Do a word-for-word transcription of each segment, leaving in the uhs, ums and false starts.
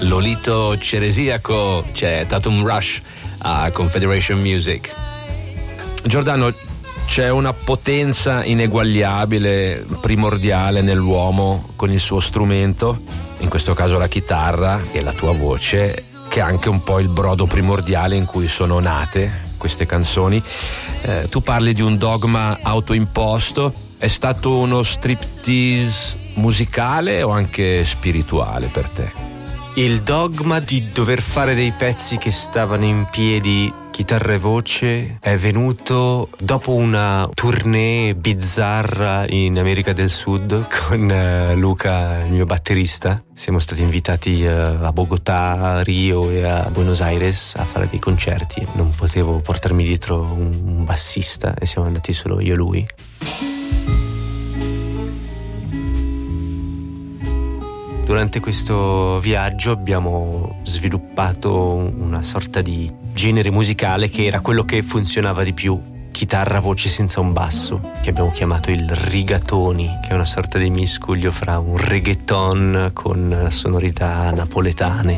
Lolito Ceresiaco, c'è Tatum Rush a Confederation Music. Giordano, c'è una potenza ineguagliabile, primordiale nell'uomo con il suo strumento, in questo caso la chitarra e la tua voce, che è anche un po' il brodo primordiale in cui sono nate queste canzoni. Eh, tu parli di un dogma autoimposto. È stato uno striptease musicale o anche spirituale per te? Il dogma di dover fare dei pezzi che stavano in piedi, chitarra e voce, è venuto dopo una tournée bizzarra in America del Sud con uh, Luca, il mio batterista. Siamo stati invitati uh, a Bogotà, a Rio e a Buenos Aires a fare dei concerti. Non potevo portarmi dietro un, un bassista e siamo andati solo io e lui. Durante questo viaggio abbiamo sviluppato una sorta di genere musicale che era quello che funzionava di più: chitarra, voce senza un basso, che abbiamo chiamato il rigatoni, che è una sorta di miscuglio fra un reggaeton con sonorità napoletane.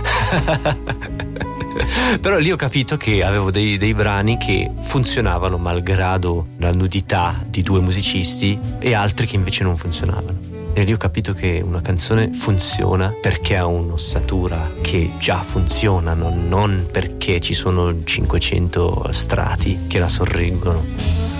Però lì ho capito che avevo dei, dei brani che funzionavano malgrado la nudità di due musicisti e altri che invece non funzionavano. E lì ho capito che una canzone funziona perché ha un'ossatura che già funziona, non perché ci sono cinquecento strati che la sorreggono.